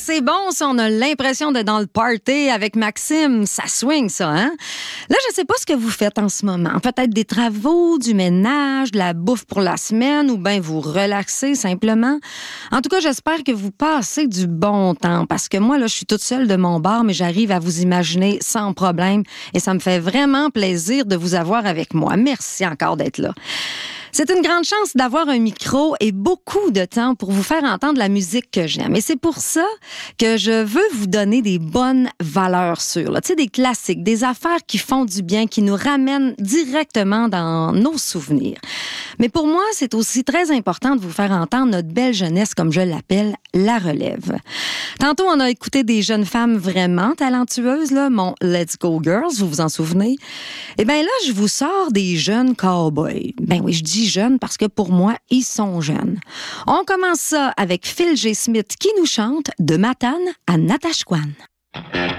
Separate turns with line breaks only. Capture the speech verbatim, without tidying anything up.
c'est bon, ça. On a l'impression d'être dans le party avec Maxime. Ça swing, ça, hein? Là, je sais pas ce que vous faites en ce moment. Peut-être des travaux, du ménage, de la bouffe pour la semaine ou bien vous relaxez simplement. En tout cas, j'espère que vous passez du bon temps parce que moi, là, je suis toute seule de mon bar, mais j'arrive à vous imaginer sans problème et ça me fait vraiment plaisir de vous avoir avec moi. Merci encore d'être là. C'est une grande chance d'avoir un micro et beaucoup de temps pour vous faire entendre la musique que j'aime. Et c'est pour ça que je veux vous donner des bonnes valeurs sûres. Tu sais, des classiques, des affaires qui font du bien, qui nous ramènent directement dans nos souvenirs. Mais pour moi, c'est aussi très important de vous faire entendre notre belle jeunesse, comme je l'appelle, la relève. Tantôt, on a écouté des jeunes femmes vraiment talentueuses, là, mon Let's Go Girls, vous vous en souvenez? Eh bien là, je vous sors des jeunes cowboys. Ben oui, je dis jeunes parce que pour moi, ils sont jeunes. On commence ça avec Phil G. Smith qui nous chante de Matane à Natashquan.